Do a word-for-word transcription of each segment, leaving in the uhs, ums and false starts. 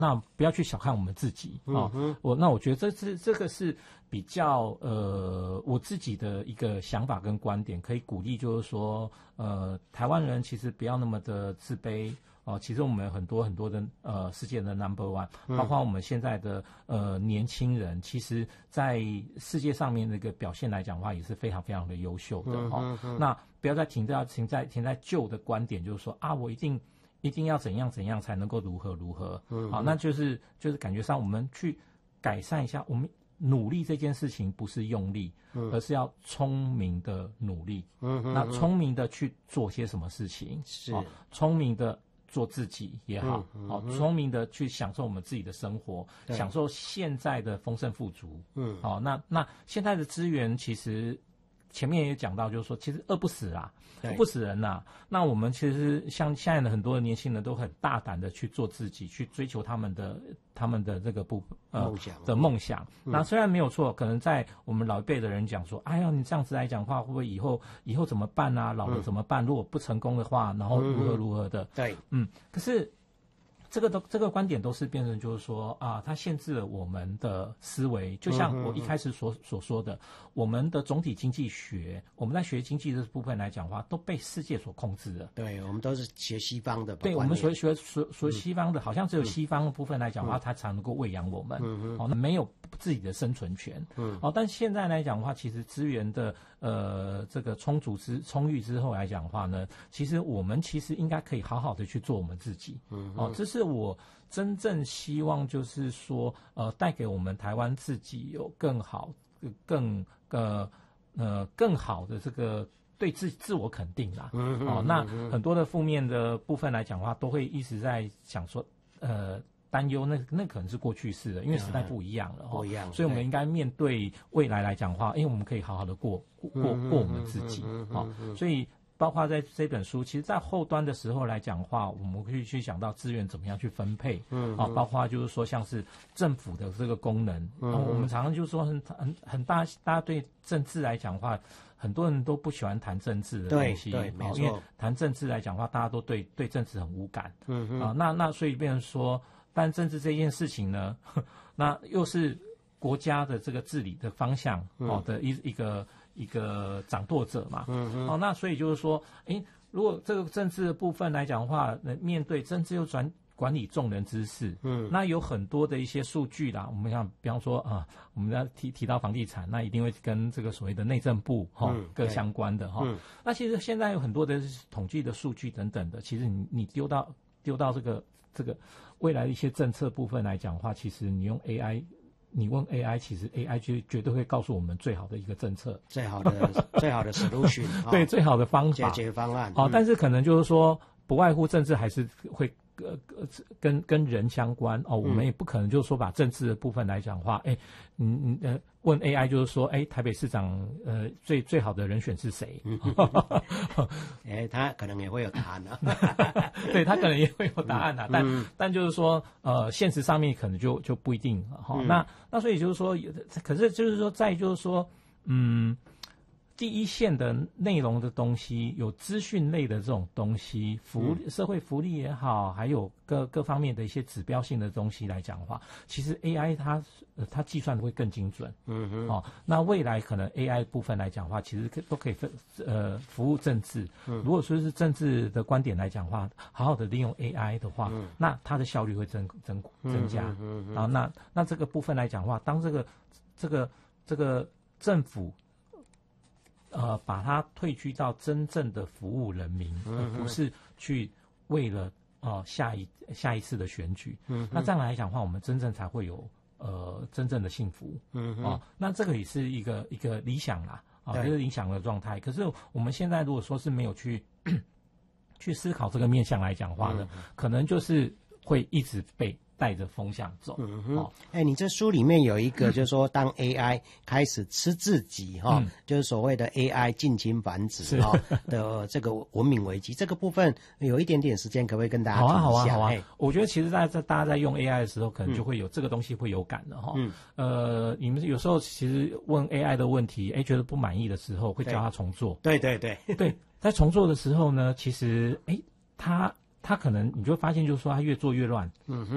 那不要去小看我们自己啊、哦嗯。我那我觉得这是这个是比较呃我自己的一个想法跟观点，可以鼓励就是说呃台湾人其实不要那么的自卑。哦，其实我们有很多很多的呃世界的 number one， 包括我们现在的呃年轻人，其实在世界上面那个表现来讲的话，也是非常非常的优秀的哈、哦嗯。那不要再停在停在停在旧的观点，就是说啊，我一定一定要怎样怎样才能够如何如何。嗯，好，那就是就是感觉上我们去改善一下，我们努力这件事情不是用力，嗯、而是要聪明的努力。嗯，那聪明的去做些什么事情？是、哦、聪明的。做自己也好，嗯嗯、好聪明的去享受我们自己的生活，享受现在的丰盛富足。嗯，好，那那现在的资源其实前面也讲到，就是说其实饿不死啦，不死人啦。那我们其实像现在的很多的年轻人都很大胆的去做自己，去追求他们的他们的这个不呃梦想的梦想。嗯、那虽然没有错，可能在我们老一辈的人讲说，哎呀，你这样子来讲话，会不会以后以后怎么办啊？老了怎么办？嗯、如果不成功的话，然后如何如何的？对，嗯，可是。这个都这个观点都是变成就是说啊，它限制了我们的思维，就像我一开始所所说的，我们的总体经济学，我们在学经济这部分来讲的话，都被世界所控制了。 对，我们都是学西方的。 对，我们所学所所西方的，好像只有西方的部分来讲的话，它才能够喂养我们。嗯嗯。哦，那没有自己的生存权。嗯。哦，但现在来讲的话，其实资源的呃这个充足之充裕之后来讲的话呢，其实我们其实应该可以好好的去做我们自己。嗯。哦，这是我真正希望就是说，呃，带给我们台湾自己有更好、更呃呃更好的这个对自自我肯定啦。嗯嗯哦，那很多的负面的部分来讲的话，都会一直在想说，呃。担忧那那可能是过去式的，因为时代不一样了， 不一样， 所以我们应该面对未来来讲的话，因为我们可以好好的过过过我们自己啊，所以包括在这本书，其实在后端的时候来讲的话，我们可以去想到资源怎么样去分配，嗯啊，包括就是说像是政府的这个功能，嗯，我们常常就是说很很很大，大家对政治来讲的话。很多人都不喜欢谈政治的东西， 对，对，没错。 因为谈政治来讲的话，大家都对对政治很无感，嗯嗯啊，那那所以变成说，但政治这件事情呢，那又是国家的这个治理的方向哦的一一个一个掌舵者嘛，嗯嗯，哦，那所以就是说，诶，如果这个政治的部分来讲的话，面对政治又转。管理众人之事，嗯，那有很多的一些数据啦。我们想，比方说啊，我们要提提到房地产，那一定会跟这个所谓的内政部哈、嗯、各相关的哈、嗯。那其实现在有很多的统计的数据等等的，其实你你丢到丢到这个这个未来的一些政策部分来讲的话，其实你用 A I， 你问 A I， 其实 A I 就绝对会告诉我们最好的一个政策， 最好的最好的 solution， 对，最好的方法解决方案。 好、嗯，但是可能就是说，不外乎政治还是会。呃，跟跟人相关哦，我们也不可能就是说把政治的部分来讲的话，哎，嗯嗯呃，问 A I 就是说，哎，台北市长呃最最好的人选是谁？ 哎，他可能也会有答案的、 啊，对他可能也会有答案的、啊，但、 嗯、 但就是说，呃，现实上面可能就就不一定哈、哦嗯。那那所以就是说，可是就是说，再就是说，嗯。第一线的内容的东西，有资讯类的这种东西，福利、社会福利也好，还有各各方面的一些指标性的东西来讲的话，其实 A I 它呃它计算的会更精准。嗯哼。哦，那未来可能 A I 部分来讲的话，其实都可以分呃服务政治。嗯。如果说是政治的观点来讲的话，好好的利用 A I 的话，嗯、那它的效率会增增增加。嗯嗯。啊，那那这个部分来讲的话，当这个这个这个政府。呃，把它退居到真正的服务人民，而、呃、不是去为了啊、呃、下一下一次的选举。嗯，那这样来讲的话，我们真正才会有呃真正的幸福。嗯啊、呃，那这个也是一个一个理想啦，啊、呃，就是理想的状态。可是我们现在如果说是没有去去思考这个面向来讲的话呢，嗯、可能就是会一直被。带着风向走。 嗯哼，哦，哎，你这书里面有一个，就是说，当 A I 开始吃自己哈、嗯哦，就是所谓的 A I 近亲繁殖哈、哦、的这个文明危机，这个部分有一点点时间，可不可以跟大家提一下？ 好啊，好啊，好啊。我觉得其实在在大家在用 A I 的时候，可能就会有、嗯、这个东西会有感的哈。嗯。呃，你们有时候其实问 A I 的问题，哎，觉得不满意的时候，会叫他重做。 对对对对， 对，在重做的时候呢，其实哎，他他可能你就会发现，就是说他越做越乱。嗯哼。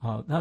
好，那